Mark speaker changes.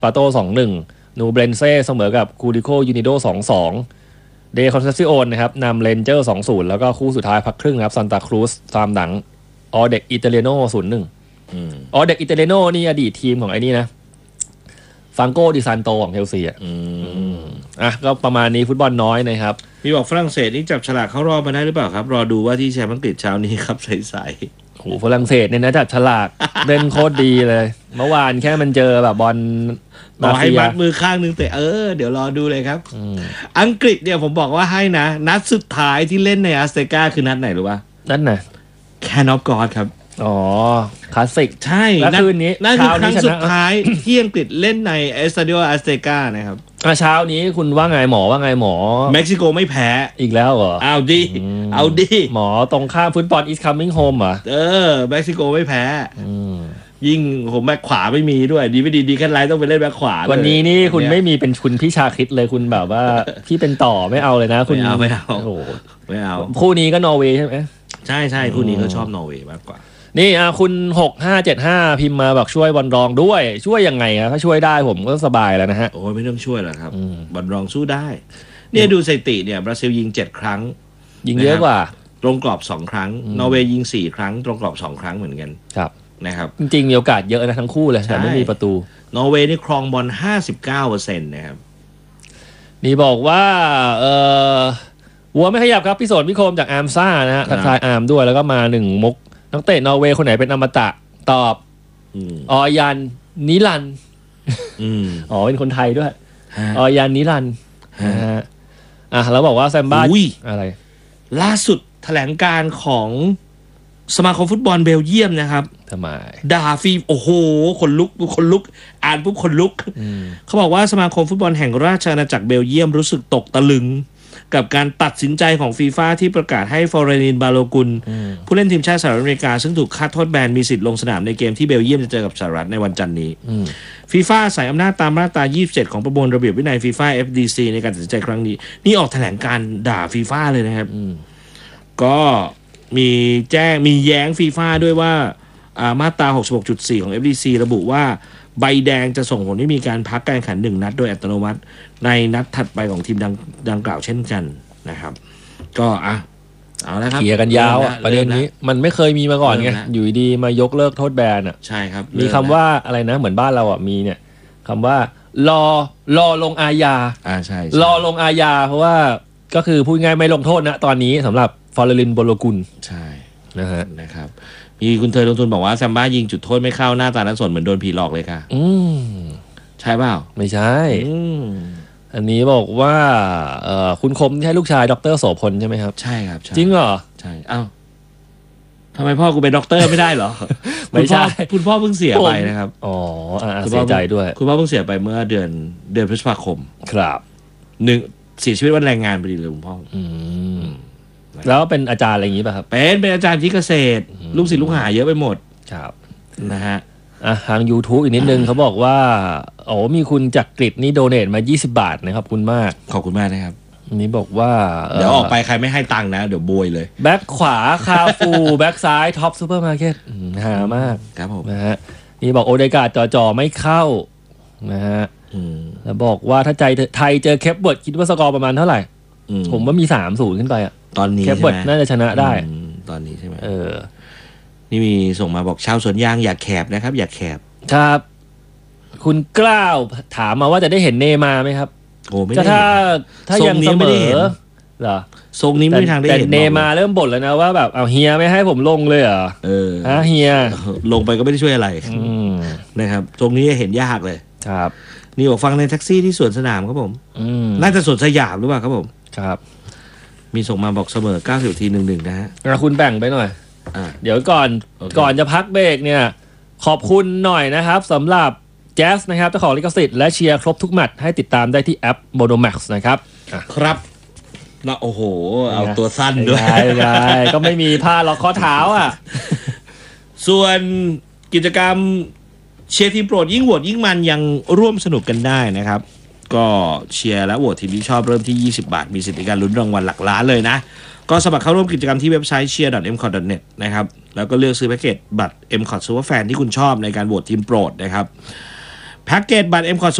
Speaker 1: ปาโต้ 2-1 นูเบรนเซ่เสมอกับคูริโคยูนิโด 2-2 เดคอนเซซิโอนนะครับนำเรนเจอร์ 2-0 แล้วก็คู่สุดท้ายพักครึ่งนะครับซันตาครูซตามหลังออเด็กอิตาเลียโน่ 0-1 ออเด็กอิตาเลียโน่นี่อดีตทีมของไอ้นี่นะฟังโกดิซันโตของเชลซีก็ประมาณนี้ฟุตบอลน้อยนะครับ
Speaker 2: มีบอกฝรั่งเศสนี่จับฉลากเข้ารอบมาได้หรือเปล่าครับรอดูว่าที่แชมป์อังกฤษเช้านี้ครับใสๆ
Speaker 1: โหฝรั่งเศสเนี่ยนะจับฉลากเล่นโคตรดีเลยเมื่อวานแค่มันเจอแบบบอล
Speaker 2: ต่อให้มัดมือข้างนึงแต่เดี๋ยวรอดูเลยครับอังกฤษเนี่ยผมบอกว่าให้นะนัดสุดท้ายที่เล่นในอาสเตกาคือนัดไหนรู้ป่ะ
Speaker 1: นั่นน่ะ
Speaker 2: แคนอฟกอดครับ
Speaker 1: อ๋อคลาสสิก
Speaker 2: ใช่
Speaker 1: แล้วคืนนี้
Speaker 2: นั่นคือครั้งสุดท้ายที่อังกฤษเล่นในเอสตาดิโออาสเตกานะครับ
Speaker 1: เช้านี้คุณว่าไงหมอ
Speaker 2: เม็กซิโกไม่แพ้
Speaker 1: อีกแล้วเหรอ
Speaker 2: เอาดิ
Speaker 1: หมอตรงข้ามฟุตบอล is coming home เหรอ
Speaker 2: เม็กซิโกไม่แพ้ยิ่งผมแบ็คขวาไม่มีด้วยดีไม่ดีแค่ไรต้องไปเล่นแบ็คขวา
Speaker 1: วันนี้นี่คุณไม่มีเป็นคุณพี่ชาคริตเลยคุณแบบว่าพี่เป็นต่อไม่เอาเลยนะคุณ
Speaker 2: ไม่เอาโอ้โหไม่เอา
Speaker 1: คู่นี้ก็นอร์เวย์ใช่ไหม
Speaker 2: ใช่คู่นี้เขาชอบนอร์เวย์มากกว่า
Speaker 1: นี่คุณ6575พิมพ์มาบอกช่วยบอลรองด้วยช่วยยังไงครับถ้าช่วยได้ผมก็สบายแล้วนะฮะ
Speaker 2: โอ้ยไม่ต้องช่วยหรอกครับบอลรองสู้ได้เนี่ยดูสถิติเนี่ยบราซิลยิง7ครั้ง
Speaker 1: ยิงเยอะกว่า
Speaker 2: ตรงกรอบ2ครั้งนอร์เวย์ยิง4ครั้งตรงกรอบ2ครั้งเหมือนกัน
Speaker 1: ครับ
Speaker 2: นะครับ
Speaker 1: จริงๆมีโอกาสเยอะนะทั้งคู่เลยแต่ไม่มีประตู
Speaker 2: นอร์เวย์นี่ครองบอล 59% นะครับ
Speaker 1: นี่บอกว่าวัวไม่ขยับครับพี่โสนพี่โคมจากอาร์มซ่านะฮะทักทายอาร์มด้วยแล้วก็มา1มุกนักเตะนอร์เวย์คนไหนเป็นอมตะตอบอยันนิรันเป็นคนไทยด้วยอยันนิรันแล้วบอกว่าแซมบ้าอะไร
Speaker 2: ล่าสุดแถลงการของสมาคมฟุตบอลเบลเยียมนะครับ
Speaker 1: ทำไม
Speaker 2: ด่าฟีโอ้โหคนลุกอ่านปุ๊บคนลุกเขาบอกว่าสมาคมฟุตบอลแห่งราชอาณาจักรเบลเยียมรู้สึกตกตะลึงกับการตัดสินใจของฟีฟ่าที่ประกาศให้ฟอเรนินบาโลกุลผู้เล่นทีมชาติสหรัฐอเมริกาซึ่งถูกคาดโทษแบนมีสิทธิ์ลงสนามในเกมที่เบลเยียมจะเจอกับสหรัฐในวันจันทร์นี้ฟีฟ่าใส่อำนาจตามมาตรา27ของประมวลระเบียบวินัยฟีฟ่า FDC ในการตัดสินใจครั้งนี้นี่ออกแถลงการด่าฟีฟ่าเลยนะครับก็มีแย้งฟีฟ่าด้วยว่ามาตรา 66.4 ของ FDC ระบุว่าใบแดงจะส่งผลให้มีการพักการแข่งขัน1นัดโดยอัตโนมัติในนัดถัดไปของทีมดังกล่าวเช่นกันนะครับก็เอาแล้วครับ
Speaker 1: เคลียร์กันยาวประเด็นนี้มันไม่เคยมีมาก่อนไงอยู่ดีมายกเลิกโทษแบน
Speaker 2: ใช่ครับ
Speaker 1: มีคำว่าอะไรนะเหมือนบ้านเรามีเนี่ยคำว่ารอลงอาญา
Speaker 2: ใช่
Speaker 1: รอลงอาญาเพราะว่าก็คือพูดง่ายไม่ลงโทษนะตอนนี้สำหรับฟอเรลินโบโลกุล
Speaker 2: ใช่นะครับมีคุณเธอลงทุนบอกว่าแซมบ้ายิงจุดโทษไม่เข้าหน้าตาน่าสนเหมือนโดนผีหลอกเลยค่ะใช่เปล่า
Speaker 1: ไม่ใช่อันนี้บอกว่าคุณคมใช่ลูกชายดร.โสพลใช่ไหมครับ
Speaker 2: ใช่ครับ
Speaker 1: จริงเหรอ
Speaker 2: ใช่ทำไมพ่อกูเป็นด็อกเตอร์ไม่ได้เหรอ
Speaker 1: ไม่ใช่
Speaker 2: คุณพ่อเพิ่งเสียไปนะครับ
Speaker 1: เสียใจด้วย
Speaker 2: คุณพ่อเพิ่งเสียไปเมื่อเดือนพฤษภาคม
Speaker 1: ครับ
Speaker 2: เสียชีวิตวันแรงงานพอดีเลยคุณพ่อ
Speaker 1: แล้วเป็นอาจารย์อะไรอย่างนี้ป่ะครับ
Speaker 2: เป็นอาจารย์ที่เกษตรลูกศิษย์ลูกหาเยอะไปหมด
Speaker 1: ครับ
Speaker 2: นะฮะ
Speaker 1: ทาง YouTube อีกนิดนึงเขาบอกว่ามีคุณจักริดนี่โดเนทมา20 บาทนะครับคุณมาก
Speaker 2: ขอบคุณมากนะครับ
Speaker 1: นี้บอกว่า
Speaker 2: เดี๋ยวออกไปใครไม่ให้ตังค์นะเดี๋ยวโบยเลย
Speaker 1: แบ็คขวาคาฟูแบ็คซ้ายท็อปซูเปอร์มาร์เก็ตหามาก
Speaker 2: ครับผม
Speaker 1: นะฮะนี่บอกโอเดการ์ดจ่อไม่เข้านะฮะแล้วบอกว่าถ้าไทยเจอเคปเวิร์ดคิดว่าสกอร์ประมาณเท่าไหร่ผมว่ามี 3-0 ขึ้นไป
Speaker 2: ตอนนี้
Speaker 1: เคปเวิร์ดน่าจะชนะได้
Speaker 2: ตอนนี้ใช่ไหมนี่มีส่งมาบอกชาวสวนยางอยากแคบนะครับอยากแคบ
Speaker 1: ครับคุณกล้าวถามมาว่าจะได้เห็นเนมาไหมครับ
Speaker 2: โอ้ไม่ได้
Speaker 1: ถ้ายังเสมอเหรอ
Speaker 2: ทรงนี้ไม่ทางได้เห็น
Speaker 1: แต่เนมาเริ่มบ่นแล้วนะว่าแบบเฮียไม่ให้ผมลงเลยเหรอเฮีย
Speaker 2: ลงไปก็ไม่ได้ช่วยอะไรนะครับตรงนี้เห็นยากเลย
Speaker 1: ครับ
Speaker 2: นี่บอกฟังในแท็กซี่ที่สวนสนามครับผมน่าจะสวนสยามหรือเปล่าครับผม
Speaker 1: ครับ
Speaker 2: มีส่งมาบอกเสมอ90 ที 1-1นะฮะ
Speaker 1: คุณแบ่งไปหน่อยเดี๋ยวก่อนจะพักเบรกเนี่ยขอบคุณหน่อยนะครับสำหรับแจ๊สนะครับเจ้าของลิขสิทธิ์และเชียร์ครบทุกแมตช์ให้ติดตามได้ที่แอป Monomax นะครับ
Speaker 2: ครับนะโอ้โหเอาตัวสั้นด้วย
Speaker 1: ก็ไม่มีผ้าล็อกข้อเท้า
Speaker 2: ส่วนกิจกรรมเชียร์ทีมโปรดยิ่งโหวตยิ่งมันยังร่วมสนุกกันได้นะครับก็เชียร์และโหวตทีมที่ชอบเริ่มที่20 บาทมีสิทธิในการลุ้นรางวัลหลักล้านเลยนะก็สมัครเข้าร่วมกิจกรรมที่เว็บไซต์ cheer.mcot.net นะครับแล้วก็เลือกซื้อแพ็กเกจบัตร MCOT Superfan ที่คุณชอบในการโหวตทีมโปรดนะครับแพ็กเกจบัตร M Cot